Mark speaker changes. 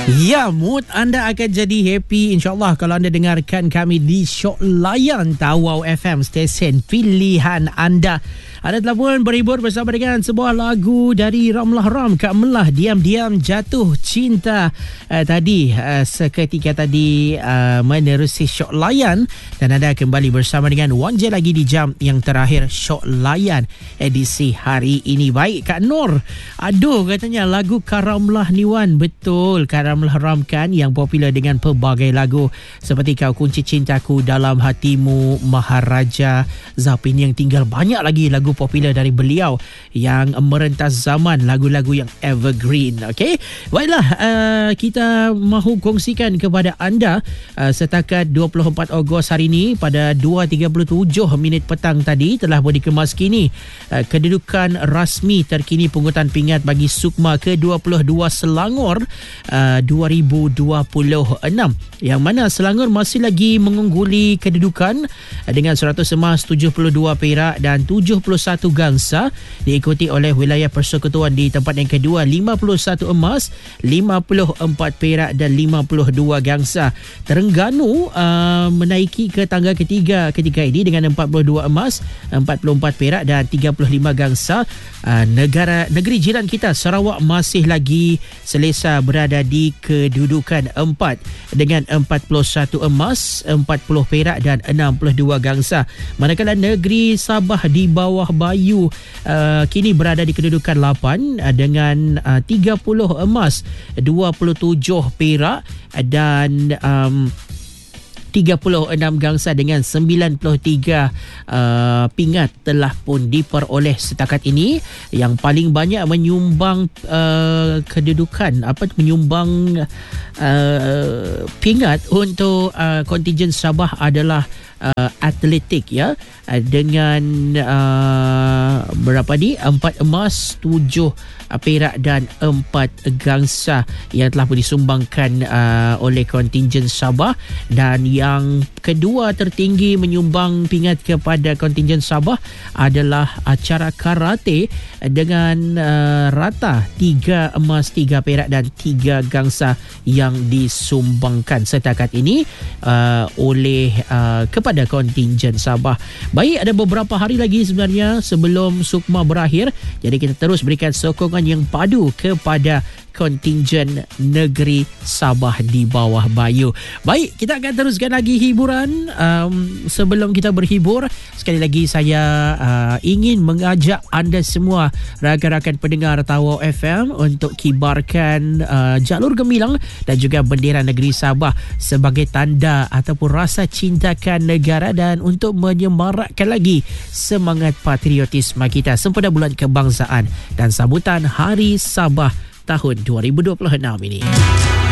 Speaker 1: Ya, mood anda akan jadi happy insyaAllah kalau anda dengarkan kami di Syok Layan Tawau FM, stesen pilihan anda. Anda telah pun berhibur bersama dengan sebuah lagu dari Ramlah Ram, Kak Melah, Diam-Diam Jatuh Cinta. Tadi seketika tadi menerusi Syok Layan, dan anda kembali bersama dengan Wan Je lagi di jam yang terakhir Syok Layan edisi hari ini. Baik, Kak Nur, aduh katanya lagu Karamlah ni Wan. Betul, Karamlah Ram kan yang popular dengan pelbagai lagu seperti Kau Kunci Cintaku, Dalam Hatimu, Maharaja, Zapin yang tinggal. Banyak lagi lagu popular dari beliau yang merentas zaman, lagu-lagu yang evergreen. Okey, baiklah, kita mahu kongsikan kepada anda setakat 24 Ogos hari ini pada 2.37 petang tadi telah pun dikemaskini kedudukan rasmi terkini pungutan pingat bagi Sukma ke-22 Selangor 2026, yang mana Selangor masih lagi mengungguli kedudukan dengan 100 emas, 72 perak dan 71 gangsa, diikuti oleh wilayah Persekutuan di tempat yang kedua 51 emas, 54 perak dan 52 gangsa. Terengganu menaiki ke tangga ketiga ketika ini dengan 42 emas, 44 perak dan 35 gangsa. Negeri jiran kita Sarawak masih lagi selesa berada di kedudukan 4 dengan 41 emas, 40 perak dan 62 gangsa. Manakala negeri Sabah di bawah Bayu kini berada di kedudukan 8 dengan 30 emas, 27 perak dan 36 gangsa dengan 93 pingat telah pun diperoleh setakat ini. Yang paling banyak menyumbang kedudukan menyumbang pingat untuk kontingen Sabah adalah atletik, ya, dengan berapa ni, 4 emas, 7 perak dan 4 gangsa yang telah pun disumbangkan oleh kontingen Sabah. Dan yang kedua tertinggi menyumbang pingat kepada kontingen Sabah adalah acara karate dengan rata 3 emas, 3 perak dan 3 gangsa yang disumbangkan setakat ini oleh kepada kontingen Sabah. Baik, ada beberapa hari lagi sebenarnya sebelum Sukma berakhir, jadi kita terus berikan sokongan yang padu kepada kontingen negeri Sabah di bawah Bayu. Baik, kita akan teruskan lagi hiburan. Sebelum kita berhibur, sekali lagi saya ingin mengajak anda semua rakan-rakan pendengar Tawau FM untuk kibarkan jalur gemilang dan juga bendera negeri Sabah sebagai tanda ataupun rasa cintakan negara dan untuk menyemarakkan lagi semangat patriotisme kita sempena bulan kebangsaan dan sambutan Hari Sabah tahun 2026 ini.